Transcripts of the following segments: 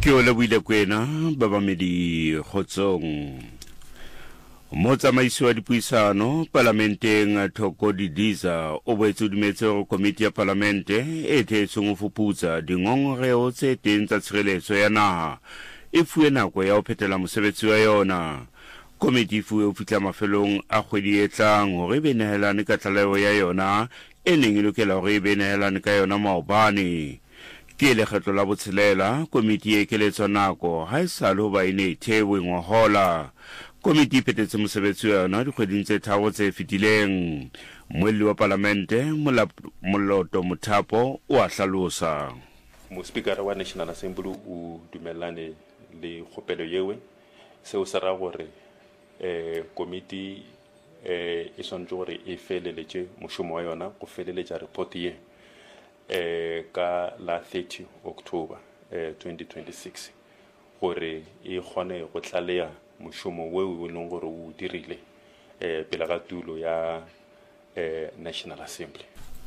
Ke o lebohile kwena babamedi kgotsong. Motsamaiso wa dipuisano parlamenteng Thoko Didiza o boetse o dumetse hore komiti ya parlamente e thetsweng ho fuputsa dingongoreo tse teng tsa tshireletso ya naha e fuwe nako ya ho phethela mosebetsi wa yona. Komiti e fuwe ho fihla mafelong a kgwedi e tlang hore e be nehelane ka tlaleho ya yona e neng e lokela hore e be nehelane ka yona maobane. Ke lekgetlo la botshelela komiti e keletswa nako ha e sale ho ba e ne e thewe ngwahola. Komiti e phethetse mosebetsi wa yona dikgweding tse tharo tse fetileng. Moelli wa parlamente Moloto Mothapo o a hlalosa. Mospikara wa National Assembly o dumellane le kgopelo yewe seo se ra gore komiti e swantse gore e feleletše mošomo wa yona go feleletša report ye ka la 30 October 2026 gore e kgone go tlalea mošomo weo e leng gore o dirile pele ga tulo ya National Assembly.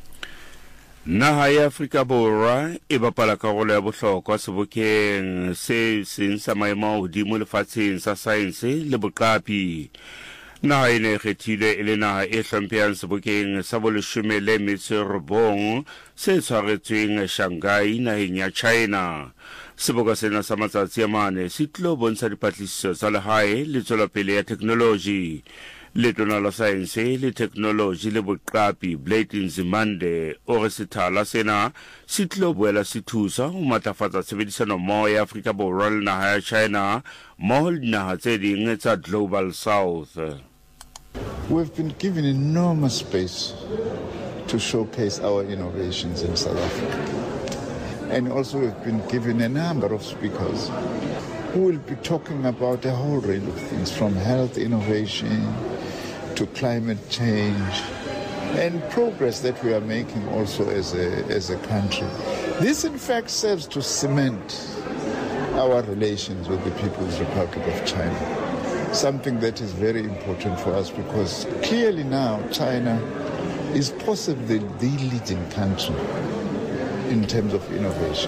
Naha ya Afrika Borwa e bapala karolo ya bohlokwa sebokeng se seng sa maemo a hodimo lefatsheng sa saense le boqapi. Naha ena e kgethilwe e le naha e hlomphehang sebokeng sa boleshome le metso e robong se tshwaretsweng Shanghai naheng ya China. Seboka sena sa matsatsi a mane se tlo bontsha dipatlisiso tsa lehae le tswelopele ya technology. Letona la saense le technology le boqapi Blade Nzimande o re sethala sena se tlo boela se thusa ho matlafatsa tshebedisano mmoho ya Afrika Borwa le naha ya China mmoho le dinaha tse ding tsa Global South. We've been given enormous space to showcase our innovations in South Africa. And also we've been given a number of speakers who will be talking about a whole range of things, from health innovation to climate change and progress that we are making also as a country. This in fact serves to cement our relations with the People's Republic of China, something that is very important for us because clearly now China is possibly the leading country in terms of innovation.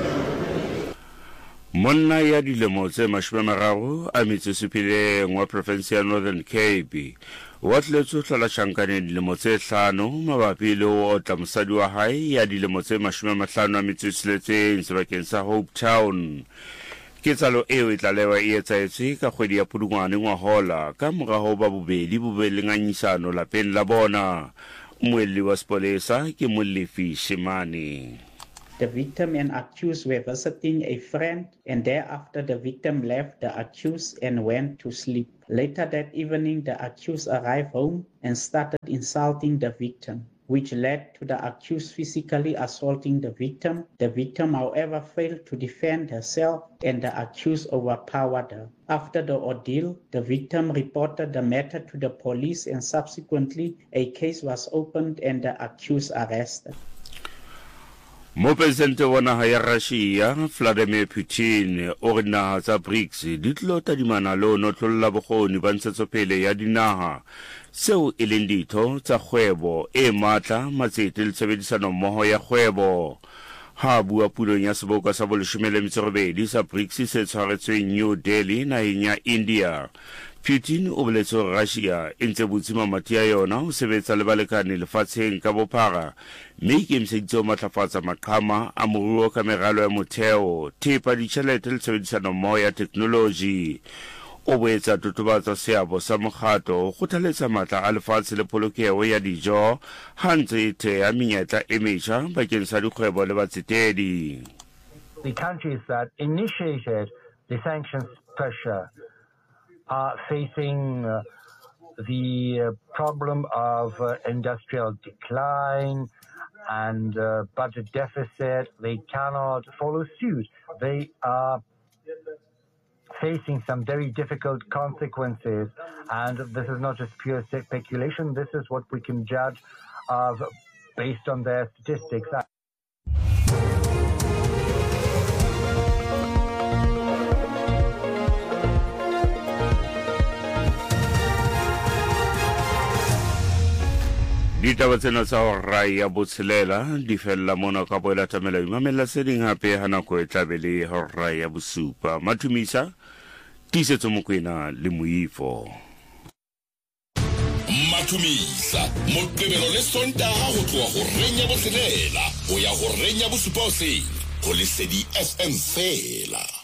Monna ya dilemo tse 30 a metsesepileng wa province ya Northern Cape wa tletso hlala shankane dilemo tse 5 mabapi le ho otla mosadi wa hae ya dilemo tse 50 a metsesepileng sebakeng sa Hope Town. Ketsalo eo e tlalewa e etsaetswe ka kgwedi ya Pudungwane ngwahola ka morago ba bobedi bo be le ngangisano lapeng la bona. Moelli wa sepolesa ke Molefi Shimane. The victim and accused were visiting a friend, and thereafter the victim left the accused and went to sleep. Later that evening, the accused arrived home and started insulting the victim, which led to the accused physically assaulting the victim. The victim, however, failed to defend herself, and the accused overpowered her. After the ordeal, the victim reported the matter to the police, and subsequently a case was opened and the accused arrested. Mopresidente wa naha ya Russia Vladimir Putin o re naha tsa BRICS di tlo tadimana le ho notlolla bokgoni ba ntshetsopele ya dinaha seo e leng ditho tsa kgwebo e matla matsete le tshebedisano mmoho ya kgwebo. Ha bua pulong ya seboka sa boleshome le metso e robedi sa BRICS se tshwaretsweng New Delhi naheng ya India, Putin o boletse hore Russia e ntse butse mamati a yona ho sebetsa le balekane lefatsheng ka bophara, mme e ikemiseditse ho matlafatsa maqhama a moruo ka meralo ya motheo, thepa ditjhelete le tshebedisano mmoho ya technology. O boetsa totobatsa seabo sa mokgatlo ho kgothaletsa matla a lefatshe le polokeho ya dijo ha ntse e theha menyetla e metjha bakeng sa dikgwebo le batsetedi. The countries that initiated the sanctions pressure are facing the problem of industrial decline and budget deficit. They cannot follow suit. They are facing some very difficult consequences, and this is not just pure speculation. This is what we can judge of based on their statistics. ditaba tsena tsa hora ya botshelela di fella mona ka boela tamela imamela se ding hape ha nako e tlabele hora ya bosupa mathumisa tisetso mokwena le moifo mathumisa moqebelo le sontaga go tloa go renya botshelela go ya go renya bosupa o seng go Lesedi FM fela.